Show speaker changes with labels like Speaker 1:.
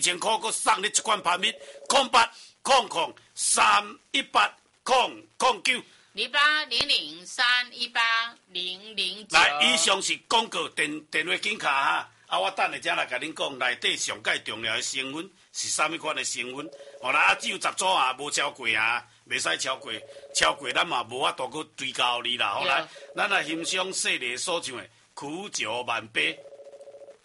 Speaker 1: 2000块，佮送你一罐蜂蜜，0800-318-009。
Speaker 2: 0800-318-009。
Speaker 1: 来，以上是广告电话紧卡哈。我等下才来甲恁讲，内底上介重要的成分是啥物款的成分？啦，只有10组啊，无超过啊，袂使超过，超过咱嘛无法度去追究你啦。好来，咱来欣赏细丽所唱的《苦酒满杯》。